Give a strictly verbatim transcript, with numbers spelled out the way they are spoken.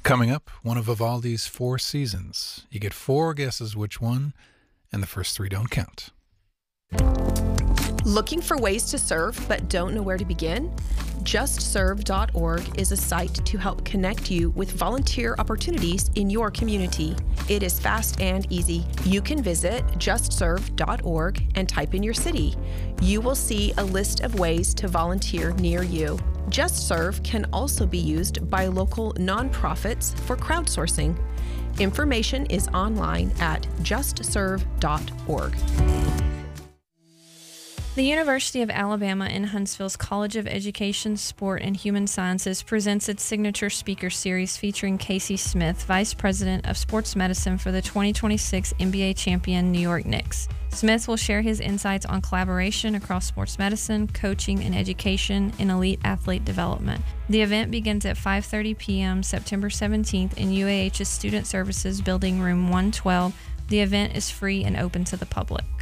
Coming up, one of Vivaldi's four seasons. You get four guesses which one, and the first three don't count. Looking for ways to serve but don't know where to begin? just serve dot org is a site to help connect you with volunteer opportunities in your community. It is fast and easy. You can visit just serve dot org and type in your city. You will see a list of ways to volunteer near you. JustServe can also be used by local nonprofits for crowdsourcing. Information is online at just serve dot org. The University of Alabama in Huntsville's College of Education, Sport, and Human Sciences presents its signature speaker series featuring Casey Smith, Vice President of Sports Medicine for the twenty twenty-six N B A champion New York Knicks. Smith will share his insights on collaboration across sports medicine, coaching, and education in elite athlete development. The event begins at five thirty p.m. September seventeenth in U A H's Student Services Building Room one twelve. The event is free and open to the public.